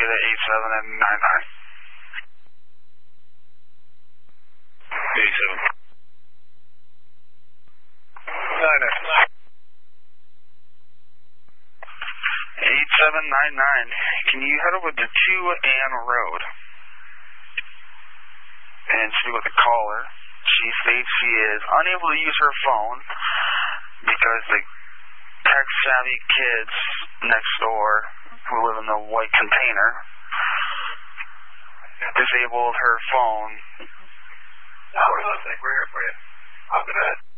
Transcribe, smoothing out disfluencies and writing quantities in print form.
to 87 and 99. 87. 8799. Can you head over to 2 Ann Road and speak with the caller? She states she is unable to use her phone because the tech-savvy kids next door who live in the white container disabled her phone. We're here for you. I'll be back.